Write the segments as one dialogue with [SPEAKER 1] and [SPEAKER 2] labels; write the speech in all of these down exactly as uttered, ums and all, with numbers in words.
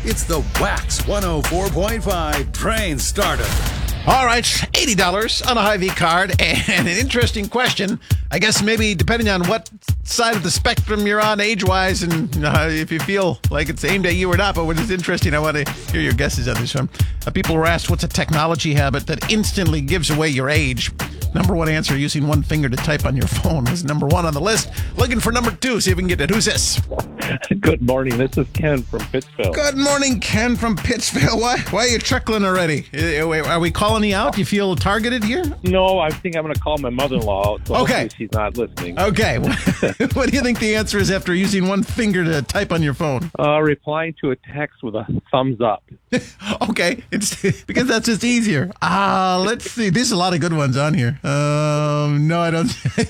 [SPEAKER 1] It's the Wax one oh four point five Train Starter.
[SPEAKER 2] All right, eighty dollars on a Hy-Vee card, and an interesting question. I guess maybe depending on what side of the spectrum you're on age-wise and uh, if you feel like it's aimed at you or not, but what is interesting, I want to hear your guesses on this one. Uh, people were asked, what's a technology habit that instantly gives away your age? Number one answer, using one finger to type on your phone, was number one on the list. Looking for number two, see if we can get it. Who's this?
[SPEAKER 3] Good morning. This is Ken from Pittsfield.
[SPEAKER 2] Good morning, Ken from Pittsfield. Why, why are you chuckling already? Are we calling you out? Do you feel targeted here?
[SPEAKER 3] No, I think I'm going to call my mother-in-law out, so
[SPEAKER 2] okay.
[SPEAKER 3] hopefully she's not listening.
[SPEAKER 2] Okay. What do you think the answer is after using one finger to type on your phone?
[SPEAKER 3] Uh, replying to a text with a thumbs up.
[SPEAKER 2] Okay. It's because that's just easier. Ah, uh, let's see. There's a lot of good ones on here. Um, no, I don't.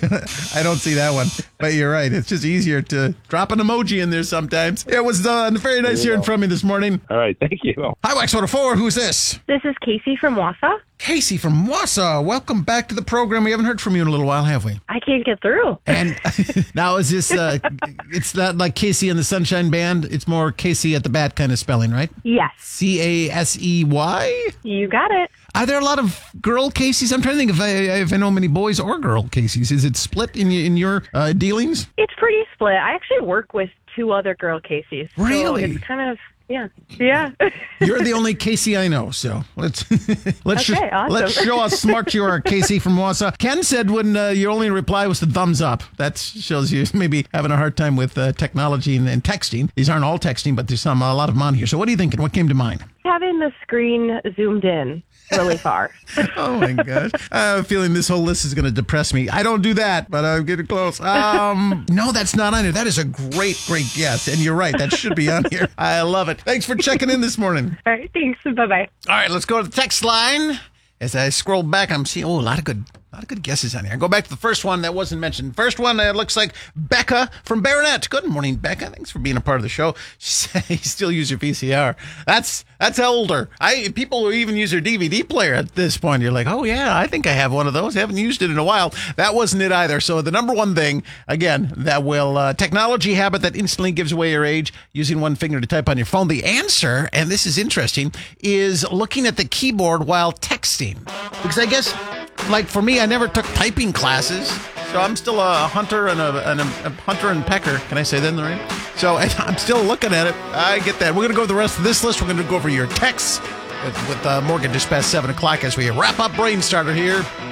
[SPEAKER 2] I don't see that one. But you're right. It's just easier to drop an emoji in there sometimes. It was done. Very nice hearing from you this morning.
[SPEAKER 3] All right. Thank you.
[SPEAKER 2] Hi, Wax one oh four. Who's this?
[SPEAKER 4] This is Casey from Wausau.
[SPEAKER 2] Casey from Wausau. Welcome back to the program. We haven't heard from you in a little while, have we?
[SPEAKER 4] I can't get through.
[SPEAKER 2] And now is this, uh, it's not like Casey and the Sunshine Band. It's more Casey at the Bat kind of spelling, right?
[SPEAKER 4] Yes.
[SPEAKER 2] C A S E Y?
[SPEAKER 4] You got it.
[SPEAKER 2] Are there a lot of girl Caseys? I'm trying to think if I, if I know many boys or girl Caseys. Is it split in, in your uh, dealings?
[SPEAKER 4] It's pretty split. I actually work with two other girl Caseys.
[SPEAKER 2] Really?
[SPEAKER 4] So it's kind of... Yeah. Yeah.
[SPEAKER 2] You're the only Casey I know, so let's let's
[SPEAKER 4] okay,
[SPEAKER 2] sh-
[SPEAKER 4] awesome.
[SPEAKER 2] let's show how smart you are, Casey from Wausau. Ken said when uh, your only reply was the thumbs up. That shows you maybe having a hard time with uh, technology and, and texting. These aren't all texting, but there's some a lot of them on here. So what are you thinking? What came to mind?
[SPEAKER 4] Having the screen zoomed in really far.
[SPEAKER 2] Oh my gosh. I have a feeling this whole list is going to depress me. I don't do that, but I'm getting close. Um, no, that's not on here. That is a great, great guess. And you're right. That should be on here. I love it. Thanks for checking in this morning.
[SPEAKER 4] All right. Thanks. Bye-bye.
[SPEAKER 2] All right. Let's go to the text line. As I scroll back, I'm seeing, oh, a lot of good A lot of good guesses on here. I go back to the first one that wasn't mentioned. First one, it uh, looks like Becca from Baronet. Good morning, Becca. Thanks for being a part of the show. She said you still use your V C R. That's that's older. I people who even use their D V D player at this point. You're like, oh yeah, I think I have one of those. I haven't used it in a while. That wasn't it either. So the number one thing, again, that will uh, technology habit that instantly gives away your age, using one finger to type on your phone. The answer, and this is interesting, is looking at the keyboard while texting. Because I guess, like for me, I never took typing classes, so I'm still a hunter and a, and a, a hunter and pecker. Can I say that in the ring? So I'm still looking at it. I get that. We're going to go over the rest of this list. We're going to go over your texts with, with uh, Morgan just past seven o'clock as we wrap up Brain Starter here